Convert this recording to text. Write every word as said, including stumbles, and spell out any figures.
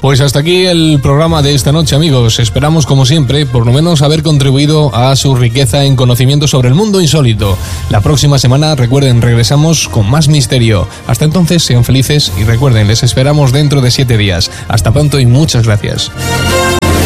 Pues hasta aquí el programa de esta noche, amigos. Esperamos, como siempre, por lo menos haber contribuido a su riqueza en conocimiento sobre el mundo insólito. La próxima semana, recuerden, regresamos con más misterio. Hasta entonces, sean felices y recuerden, les esperamos dentro de siete días. Hasta pronto y muchas gracias.